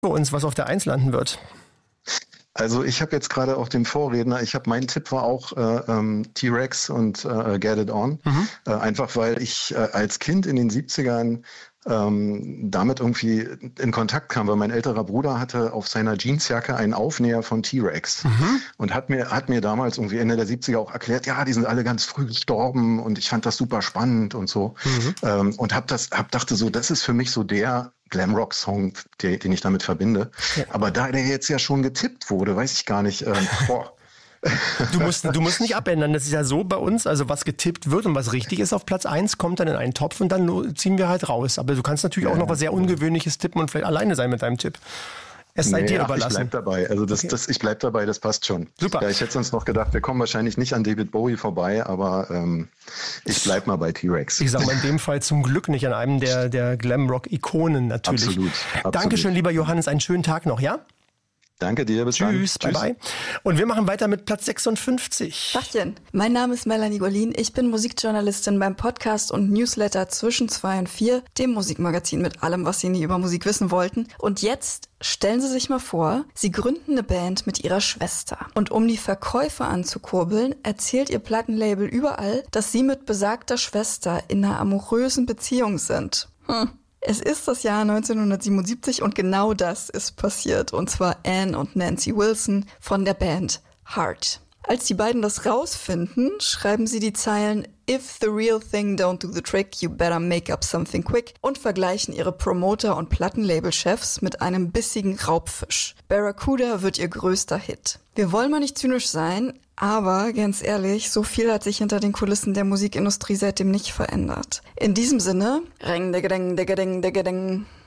für uns, was auf der 1 landen wird? Also ich habe jetzt gerade auch den Vorredner, mein Tipp war auch T-Rex und Get It On. Einfach weil ich als Kind in den 70ern damit irgendwie in Kontakt kam, weil mein älterer Bruder hatte auf seiner Jeansjacke einen Aufnäher von T-Rex und hat mir damals irgendwie Ende der 70er auch erklärt, ja, die sind alle ganz früh gestorben und ich fand das super spannend und so. Und dachte so, das ist für mich so der Glamrock-Song, den ich damit verbinde. Ja. Aber da der jetzt ja schon getippt wurde, weiß ich gar nicht, Du musst nicht abändern. Das ist ja so bei uns, also was getippt wird und was richtig ist auf Platz 1, kommt dann in einen Topf und dann ziehen wir halt raus. Aber du kannst natürlich auch noch was sehr Ungewöhnliches tippen und vielleicht alleine sein mit deinem Tipp. Es sei dir überlassen. Ich bleib dabei. Also ich bleib dabei, das passt schon. Super. Ja, ich hätte sonst noch gedacht, wir kommen wahrscheinlich nicht an David Bowie vorbei, aber ich bleib mal bei T-Rex. Ich sage mal in dem Fall zum Glück nicht an einem der Glamrock-Ikonen natürlich. Absolut. Dankeschön, lieber Johannes, einen schönen Tag noch, ja? Danke dir, bis dann. Tschüss, bye. Und wir machen weiter mit Platz 56. Tachchen, mein Name ist Melanie Golin. Ich bin Musikjournalistin beim Podcast und Newsletter Zwischen 2 und 4, dem Musikmagazin mit allem, was Sie nie über Musik wissen wollten. Und jetzt stellen Sie sich mal vor, Sie gründen eine Band mit Ihrer Schwester. Und um die Verkäufe anzukurbeln, erzählt Ihr Plattenlabel überall, dass Sie mit besagter Schwester in einer amorösen Beziehung sind. Es ist das Jahr 1977 und genau das ist passiert. Und zwar Anne und Nancy Wilson von der Band Heart. Als die beiden das rausfinden, schreiben sie die Zeilen "If the real thing don't do the trick, you better make up something quick" und vergleichen ihre Promoter- und Plattenlabel-Chefs mit einem bissigen Raubfisch. Barracuda wird ihr größter Hit. Wir wollen mal nicht zynisch sein, aber ganz ehrlich, so viel hat sich hinter den Kulissen der Musikindustrie seitdem nicht verändert. In diesem Sinne, Reng, Degedeng, Degedeng, Degedeng.